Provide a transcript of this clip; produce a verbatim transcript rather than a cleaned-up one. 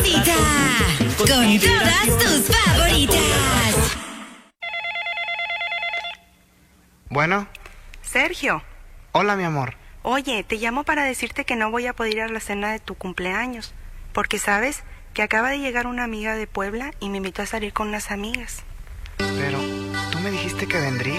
cita con todas tus favoritas. Bueno. Sergio. Hola, mi amor. Oye, te llamo para decirte que no voy a poder ir a la cena de tu cumpleaños, porque sabes que acaba de llegar una amiga de Puebla y me invitó a salir con unas amigas. Pero tú me dijiste que vendría.